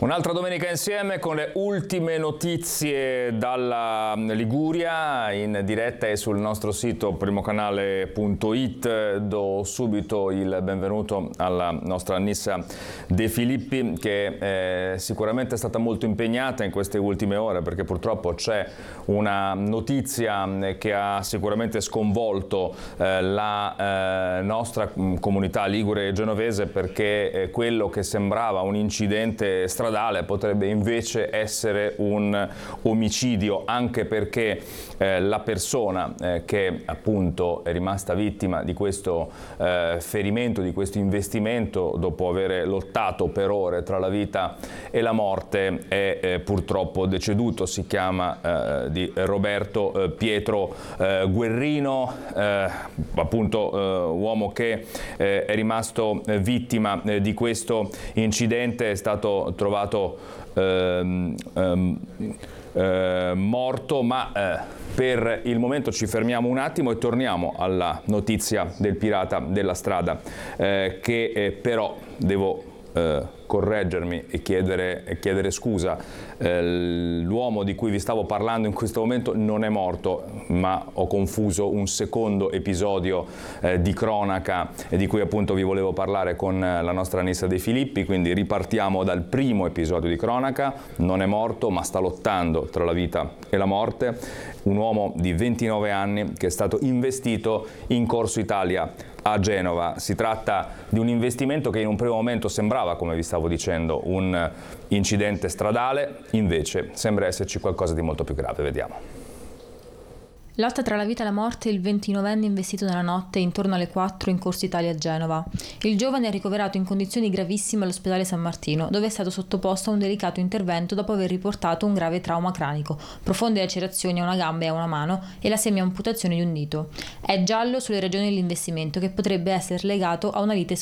Un'altra domenica insieme con le ultime notizie dalla Liguria, in diretta e sul nostro sito primocanale.it. Do subito il benvenuto alla nostra Nissa De Filippi, che sicuramente è stata molto impegnata in queste ultime ore, perché purtroppo c'è una notizia che ha sicuramente sconvolto la nostra comunità ligure e genovese, perché quello che sembrava un incidente stradale potrebbe invece essere un omicidio, anche perché la persona che appunto è rimasta vittima di questo ferimento, di questo investimento, dopo aver lottato per ore tra la vita e la morte, è purtroppo deceduto. Si chiama di Roberto Pietro Guerrino, appunto uomo che è rimasto vittima di questo incidente. È stato trovato morto, ma per il momento ci fermiamo un attimo e torniamo alla notizia del pirata della strada, che però devo correggermi e chiedere scusa. L'uomo di cui vi stavo parlando in questo momento non è morto, ma ho confuso un secondo episodio di cronaca di cui appunto vi volevo parlare con la nostra Nissa De Filippi. Quindi ripartiamo dal primo episodio di cronaca. Non è morto, ma sta lottando tra la vita e la morte. Un uomo di 29 anni che è stato investito in Corso Italia a Genova. Si tratta di un investimento che in un primo momento sembrava, come vi stavo dicendo, un incidente stradale, invece sembra esserci qualcosa di molto più grave. Vediamo. Lotta tra la vita e la morte, il 29enne investito nella notte intorno alle 4 in Corso Italia a Genova. Il giovane è ricoverato in condizioni gravissime all'ospedale San Martino, dove è stato sottoposto a un delicato intervento dopo aver riportato un grave trauma cranico, profonde lacerazioni a una gamba e a una mano e la semiamputazione di un dito. È giallo sulle ragioni dell'investimento, che potrebbe essere legato a una lite